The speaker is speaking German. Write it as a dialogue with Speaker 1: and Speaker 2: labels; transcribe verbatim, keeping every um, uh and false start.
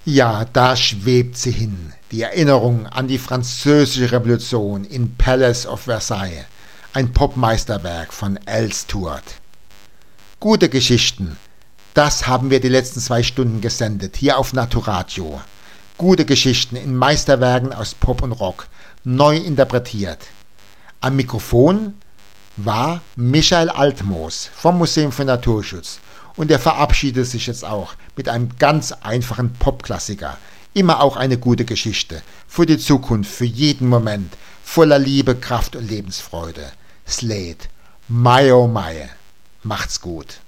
Speaker 1: Ja, da schwebt sie hin, die Erinnerung an die französische Revolution in Palace of Versailles, ein Popmeisterwerk von Al Stewart. Gute Geschichten, das haben wir die letzten zwei Stunden gesendet, hier auf Naturadio. Gute Geschichten in Meisterwerken aus Pop und Rock, neu interpretiert. Am Mikrofon war Michael Altmoos vom Museum für Naturschutz und er verabschiedet sich jetzt auch mit einem ganz einfachen Popklassiker. Immer auch eine gute Geschichte, für die Zukunft, für jeden Moment, voller Liebe, Kraft und Lebensfreude. Slade, My oh My, macht's gut.